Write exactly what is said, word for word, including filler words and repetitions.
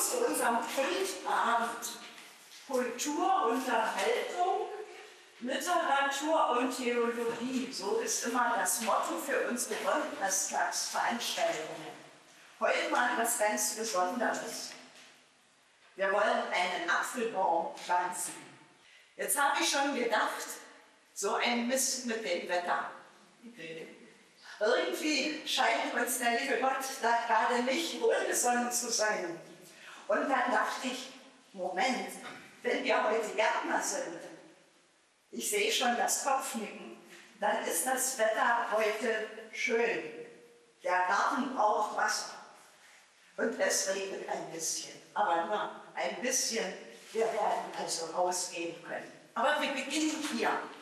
zu unserem Kultabend. Kultur, Unterhaltung, Literatur und Theologie. So ist immer das Motto für unsere Donnerstagsveranstaltungen. Heute mal was ganz Besonderes. Wir wollen einen Apfelbaum pflanzen. Jetzt habe ich schon gedacht, so ein Mist mit dem Wetter. Irgendwie scheint uns der liebe Gott da gerade nicht wohlgesonnen zu sein. Und dann dachte ich, Moment, wenn wir heute Gärtner sind, ich sehe schon das Kopfnicken, dann ist das Wetter heute schön. Der Garten braucht Wasser. Und es regnet ein bisschen, aber nur ein bisschen. Wir werden also rausgehen können. Aber wir beginnen hier.